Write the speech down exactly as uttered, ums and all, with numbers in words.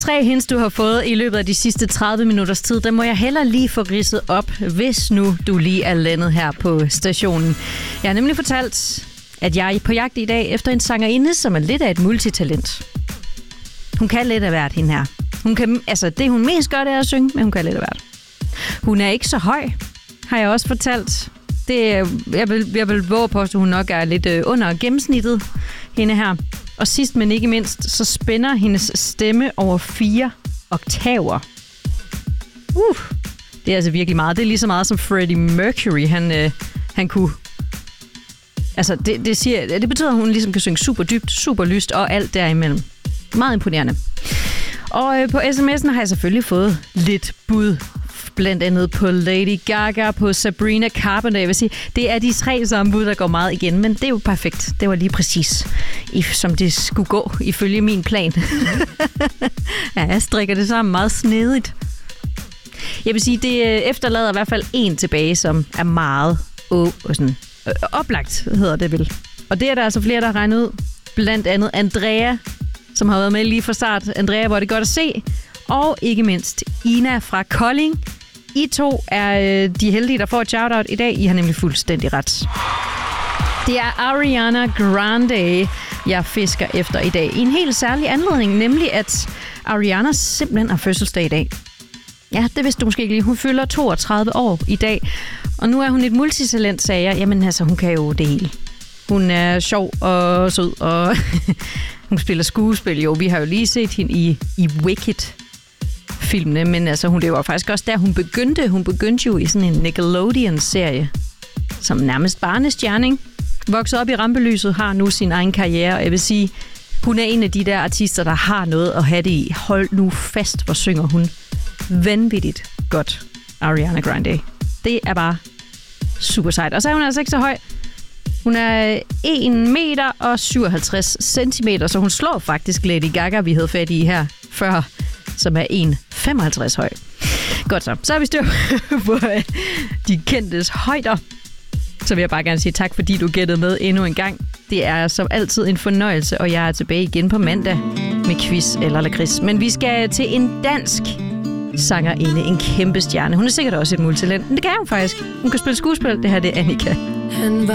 Tre hints, du har fået i løbet af de sidste tredive minutters tid, der må jeg heller lige få ridset op, hvis nu du lige er landet her på stationen. Jeg har nemlig fortalt, at jeg er på jagt i dag efter en sangerinde, som er lidt af et multitalent. Hun kan lidt af hvert, hende her. Hun kan, altså, det hun mest gør, det er at synge, men hun kan lidt af hvert. Hun er ikke så høj, har jeg også fortalt. Det, jeg, vil, jeg vil våge på, at hun nok er lidt under gennemsnittet, hende her. Og sidst, men ikke mindst, så spænder hendes stemme over fire oktaver. Uh, det er altså virkelig meget. Det er lige så meget som Freddie Mercury, han, øh, han kunne. Altså, det, det, siger, det betyder, at hun ligesom kan synge super dybt, super lyst og alt derimellem. Meget imponerende. Og øh, på sms'en har jeg selvfølgelig fået lidt bud. Blandt andet på Lady Gaga, på Sabrina Carpenter. Jeg vil sige, det er de tre samme bud, der går meget igen, men det er jo perfekt. Det var lige præcis, som det skulle gå, ifølge min plan. Ja, jeg strikker det sammen meget snedigt. Jeg vil sige, det efterlader i hvert fald en tilbage, som er meget og sådan, øh, oplagt, hedder det vel. Og det er der altså flere, der har regnet ud. Blandt andet Andrea, som har været med lige fra start. Andrea, hvor det godt at se. Og ikke mindst Ina fra Kolding. I to er øh, de heldige, der får et shout-out i dag. I har nemlig fuldstændig ret. Det er Ariana Grande, jeg fisker efter i dag. I en helt særlig anledning, nemlig at Ariana simpelthen har fødselsdag i dag. Ja, det vidste du måske ikke lige. Hun fylder toogtredive år i dag. Og nu er hun et multitalent, sagde jeg. Jamen altså, hun kan jo det hele. Hun er sjov og sød, og hun spiller skuespil. Jo, vi har jo lige set hende i, i Wicked filmene, men altså, hun, det var faktisk også der, hun begyndte. Hun begyndte jo i sådan en Nickelodeon-serie, som nærmest barnestjerne, ikke? Voksede op i rampelyset, har nu sin egen karriere, og jeg vil sige, hun er en af de der artister, der har noget at have det i. Hold nu fast, hvor synger hun vanvittigt godt, Ariana Grande. Det er bare super sejt. Og så er hun altså ikke så høj. Hun er en meter og syvoghalvtreds centimeter, så hun slår faktisk Lady Gaga, vi havde fat i her før, som er en komma femoghalvtreds høj. Godt så. Så har vi styr på de kendtes højder. Så vil jeg bare gerne sige tak, fordi du gættede med endnu en gang. Det er som altid en fornøjelse, og jeg er tilbage igen på mandag med quiz eller lakrids. Men vi skal til en dansk sangerinde, en kæmpe stjerne. Hun er sikkert også et multitalent, men det kan hun faktisk. Hun kan spille skuespil. Det her det er Annika.